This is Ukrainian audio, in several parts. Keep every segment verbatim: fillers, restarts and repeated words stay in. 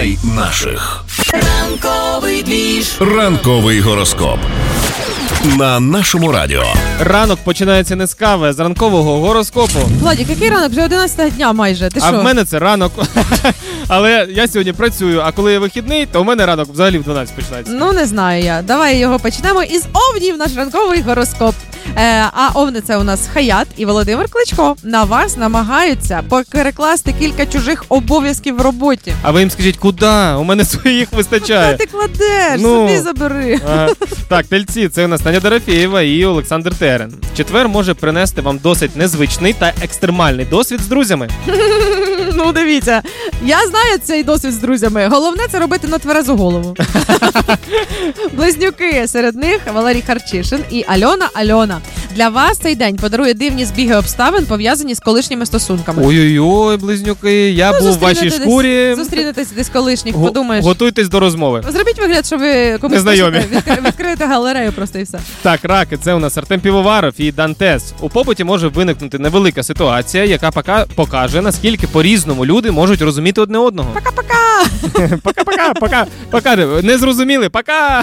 Слухай наших. Ранковий двіж. Ранковий гороскоп. На нашому радіо. Ранок починається не з кави, а з ранкового гороскопу. Владик, який ранок? Вже одинадцятого дня майже. Ти а що? в мене це ранок. Але я сьогодні працюю, а коли я вихідний, то в мене ранок взагалі в дванадцять починається. Ну, не знаю я. Давай його почнемо із овнів, наш ранковий гороскоп. Е, а овни — це у нас Хаят і Володимир Кличко. На вас намагаються перекласти кілька чужих обов'язків в роботі. А ви їм скажіть, куди? У мене своїх вистачає. Куди ти кладеш? Ну, собі забери. Ага. Так, тельці, це у нас Таня Дорофєєва і Олександр Терен. Четвер може принести вам досить незвичний та екстремальний досвід з друзями. Ну, дивіться, я знаю цей досвід з друзями. Головне — це робити на тверезу голову. Близнюки, серед них Валерій Харчишин і Альона Альона. Для вас цей день подарує дивні збіги обставин, пов'язані з колишніми стосунками. Ой-ой-ой, близнюки, я Ну, був в вашій шкурі. Зустрінетесь десь колишніх, Го- подумаєш. Готуйтесь до розмови. Зробіть вигляд, що ви комусь Незнайомі. пишете, відкри- відкриєте галерею просто і все. Так, раки, це у нас Артем Півоваров і Дантес. У побуті може виникнути невелика ситуація, яка пока покаже, наскільки по-різному люди можуть розуміти одне одного. Пока-пока! Пока-пока, пока, пока. Не зрозуміли, пока!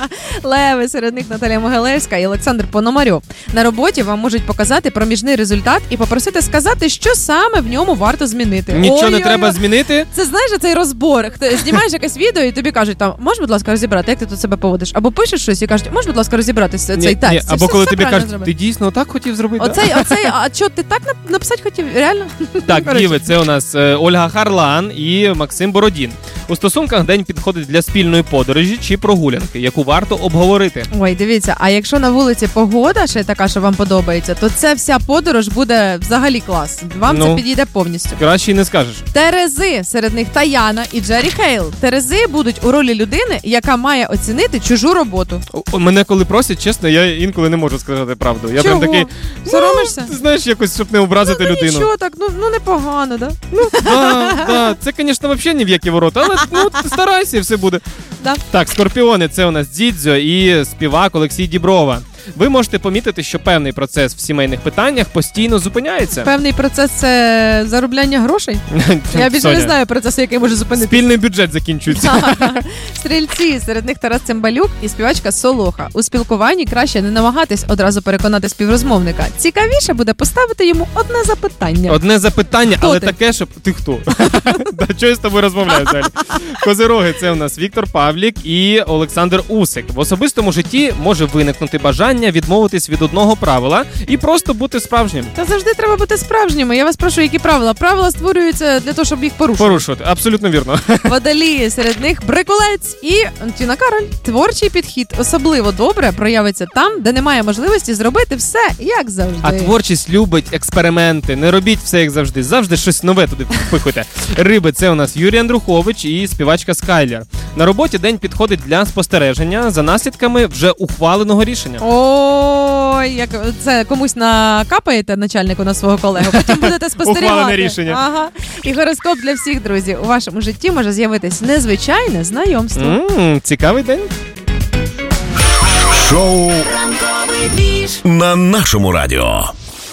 Леви, серед них Наталія Могилевська і Олександр Пономарьов. На роботі вам можуть показати проміжний результат і попросити сказати, що саме в ньому варто змінити. Нічого не Ой-ой-ой. треба змінити. Це, знаєш, цей розбор. Ти знімаєш якесь відео і тобі кажуть, там, можеш, будь ласка, розібрати, як ти тут себе поводиш? Або пишеш щось і кажуть, можеш, будь ласка, розібрати цей Ні, текст. ні, Це або все- коли все тобі правильно кажуть, зробити. ти дійсно так хотів зробити? Оцей, оцей, а що, ти так нап- написати хотів? Реально? Так, Коротше. діви, це у нас е, Ольга Харлан і Максим Бородін. У стосунках день підходить для спільної подорожі чи прогулянки, яку варто обговорити. Ой, дивіться, а якщо на вулиці погода ще така, що вам подобається, то це вся подорож буде взагалі клас. Вам Ну. це підійде повністю. Краще й не скажеш. Терези, серед них Таяна і Джері Хейл. Терези будуть у ролі людини, яка має оцінити чужу роботу. О, Мене коли просять, чесно, я інколи не можу сказати правду. Я Чого? прям такий, Соромишся? ти знаєш, якось, щоб не образити Ну людину. нічого так, ну, ну непогано, да? Да, да. Це, звісно, взагалі ні в які ворота, але ну, старайся і все буде. Да. Так, скорпіони, це у нас Дзідзьо і співак Олексій Діброва. Ви можете помітити, що певний процес в сімейних питаннях постійно зупиняється. Певний процес – це заробляння грошей. Я більше Соня, не знаю процесу, який може зупинити. Спільний бюджет закінчується. Стрільці, серед них Тарас Цимбалюк і співачка Солоха. У спілкуванні краще не намагатись одразу переконати співрозмовника. Цікавіше буде поставити йому одне запитання. Одне запитання, Хто але ти? таке, щоб... Ти хто? Да, чого я з тобою розмовляю взагалі? Козироги, це у нас Віктор Павлік і Олександр Усик. В особистому житті може виникнути бажання відмовитись від одного правила і просто бути справжнім. Та завжди треба бути справжніми. Я вас прошу, які правила? Правила створюються для того, щоб їх порушити. Порушувати, абсолютно вірно. Водолії, серед них Брикулець і Тіна Кароль. Творчий підхід особливо добре проявиться там, де немає можливості зробити все, як завжди. А творчість любить експерименти. Не робіть все як завжди. Завжди щось нове туди впихуйте. Риби, це у нас Юрій Андрухович і співачка Скайлер. На роботі день підходить для спостереження за наслідками вже ухваленого рішення. Ой, як це комусь накапаєте начальнику на свого колегу, потім будете спостерігати. Ухвалене рішення. Ага. І гороскоп для всіх, друзі. У вашому житті може з'явитись незвичайне знайомство. Ммм, цікавий день. Шоу Ранковий двіж. на нашому радіо.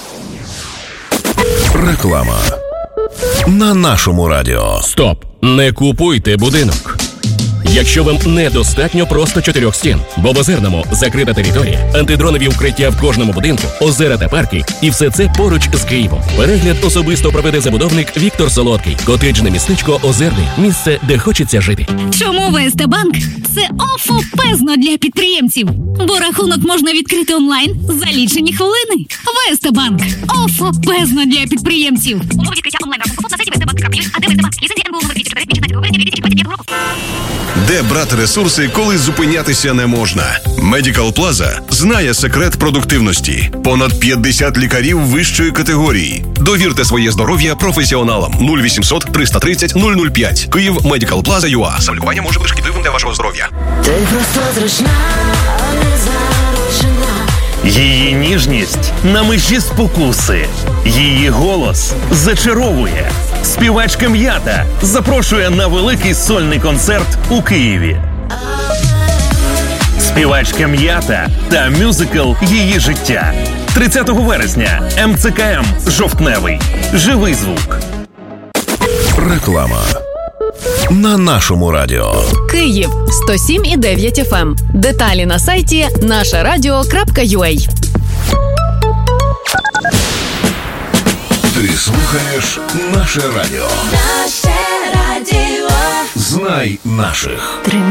Реклама. На нашому радіо. Стоп! Не купуйте будинок. Якщо вам недостатньо просто чотирьох стін, бо в Озерному закрита територія, антидронові укриття в кожному будинку, озера та парки, і все це поруч з Києвом. Перегляд особисто проведе забудовник Віктор Солодкий. Котеджне містечко Озерний. Місце, де хочеться жити. Чому ВСТ Банк – це офопезно для підприємців? Бо рахунок можна відкрити онлайн за лічені хвилини. ВСТ Банк – офопезно для підприємців. Умови відкриття онлайн-рахунку на сайті встбанк.ua, а де ВСТ Банк? Ліцензія ен бе у номер двісті чотири від шістнадцятого грудня дві тисячі двадцять п'ятого року. Де брати ресурси, коли зупинятися не можна? Медикал Плаза знає секрет продуктивності. Понад п'ятдесят лікарів вищої категорії. Довірте своє здоров'я професіоналам. нуль вісімсот триста тридцять нуль нуль п'ять. Київ, Медикал Плаза ю а. Самолікування може бути шкідливим для вашого здоров'я. Ти просто зручна, не заручена. Її ніжність на межі спокуси. Її голос зачаровує. Співачка М'ята запрошує на великий сольний концерт у Києві. Співачка М'ята та мюзикл «Її життя». тридцятого вересня. ем це ка ем «Жовтневий». Живий звук. Реклама. на нашому радіо. Київ сто сім і дев'ять еф ем. Деталі на сайті наше радіо крапка ю а. Ти слухаєш наше радіо. Наше радіо. Знай наших.